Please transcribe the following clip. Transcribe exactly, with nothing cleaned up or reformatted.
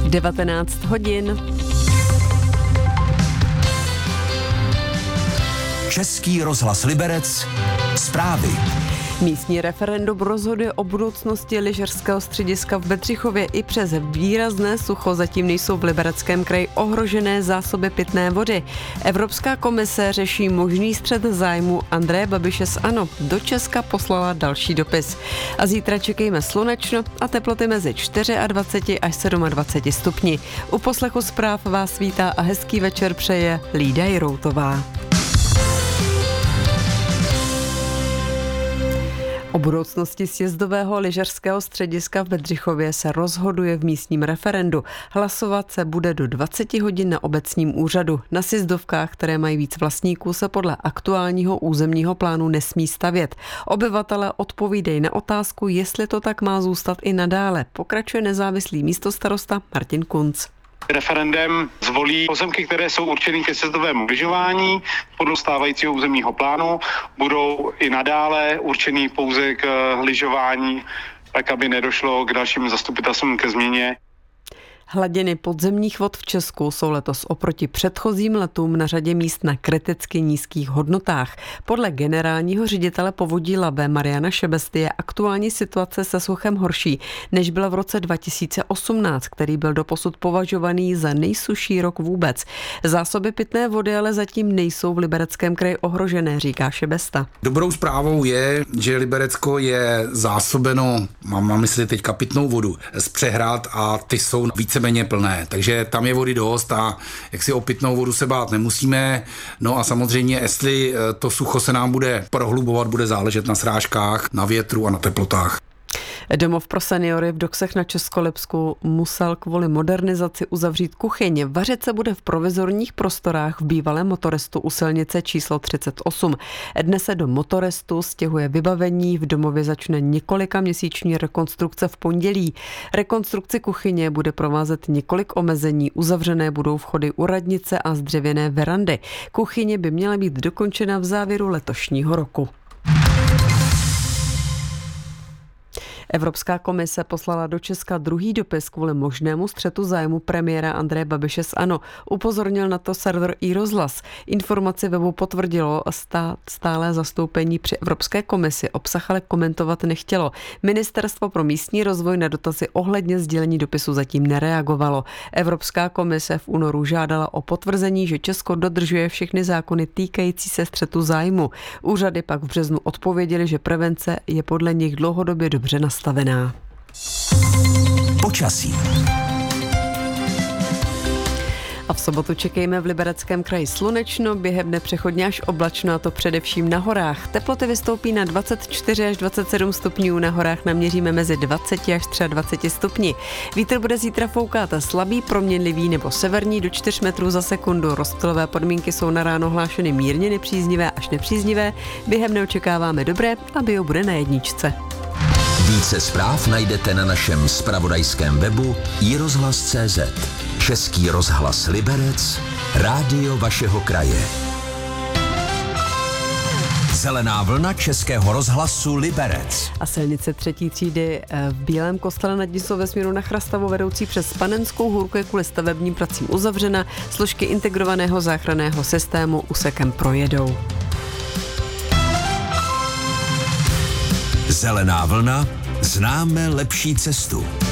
devatenáct hodin. Český rozhlas Liberec, zprávy. Místní referendum rozhoduje o budoucnosti lyžařského střediska v Bedřichově. I přes výrazné sucho zatím nejsou v Libereckém kraji ohrožené zásoby pitné vody. Evropská komise řeší možný střet zájmu Andreje Babiše z ANO. Do Česka poslala další dopis. A zítra čekejme slunečno a teploty mezi dvacet čtyři až dvacet sedm stupni. U poslechu zpráv vás vítá a hezký večer přeje Lída Jiroutová. O budoucnosti sjezdového lyžařského střediska v Bedřichově se rozhoduje v místním referendu. Hlasovat se bude do dvacet hodin na obecním úřadu. Na sjezdovkách, které mají víc vlastníků, se podle aktuálního územního plánu nesmí stavět. Obyvatelé odpovídají na otázku, jestli to tak má zůstat i nadále. Pokračuje nezávislý místostarosta Martin Kunc. Referendem zvolí pozemky, které jsou určeny ke sjezdovému lyžování podle stávajícího územního plánu, budou i nadále určený pouze k lyžování, tak aby nedošlo k dalším zastupitelstvům ke změně. Hladiny podzemních vod v Česku jsou letos oproti předchozím letům na řadě míst na kriticky nízkých hodnotách. Podle generálního ředitele povodí Labe Mariana Šebesty je aktuální situace se suchem horší, než byla v roce dva tisíce osmnáct, který byl doposud považovaný za nejsušší rok vůbec. Zásoby pitné vody ale zatím nejsou v Libereckém kraji ohrožené, říká Šebesta. Dobrou zprávou je, že Liberecko je zásobeno, mám na mysli teďka pitnou vodu, z přehrad a ty jsou více méně plné, takže tam je vody dost a jak si o pitnou vodu se bát nemusíme. No a samozřejmě, jestli to sucho se nám bude prohlubovat, bude záležet na srážkách, na větru a na teplotách. Domov pro seniory v Doksech na Českolipsku musel kvůli modernizaci uzavřít kuchyň. Vařit se bude v provizorních prostorách v bývalém motorestu u silnice číslo třicet osm. Dnes se do motorestu stěhuje vybavení, v domově začne několika měsíční rekonstrukce v pondělí. Rekonstrukci kuchyně bude provázet několik omezení, uzavřené budou vchody u radnice a z dřevěné verandy. Kuchyně by měla být dokončena v závěru letošního roku. Evropská komise poslala do Česka druhý dopis kvůli možnému střetu zájmu premiéra Andreje Babiše z ANO. Upozornil na to server iRozhlas. Informaci webu potvrdilo stálé zastoupení při Evropské komisi. Obsah ale komentovat nechtělo. Ministerstvo pro místní rozvoj na dotazy ohledně sdělení dopisu zatím nereagovalo. Evropská komise v únoru žádala o potvrzení, že Česko dodržuje všechny zákony týkající se střetu zájmu. Úřady pak v březnu odpověděly, že prevence je podle nich dlouhodobě dobře nastavená. Stavená. Počasí. A v sobotu čekejme v Libereckém kraji slunečno, během dne přechodně až oblačno, a to především na horách. Teploty vystoupí na dvacet čtyři až dvacet sedm stupňů, na horách naměříme mezi dvacet až dvacet tři stupni. Vítr bude zítra foukat slabý, proměnlivý nebo severní do čtyř metrů za sekundu. Rozptylové podmínky jsou na ráno hlášeny mírně nepříznivé až nepříznivé, během neočekáváme dobré a bio bude na jedničce. Více zpráv najdete na našem zpravodajském webu i rozhlas tečka cé zet. Český rozhlas Liberec, rádio vašeho kraje. Zelená vlna Českého rozhlasu Liberec. A silnice třetí třídy v Bílém Kostele nad Nisou ve směru na Chrastavo vedoucí přes Panenskou hůrku je kvůli stavebním pracím uzavřena. Složky integrovaného záchranného systému úsekem projedou. Zelená vlna, známe lepší cestu.